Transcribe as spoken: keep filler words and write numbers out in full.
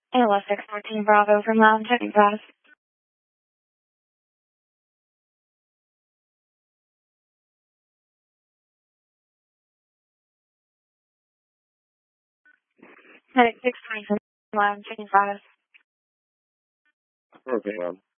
A L S six fourteen Bravo from Lounge checking status. Medic six twenty from Lounge checking status. Okay, ma'am.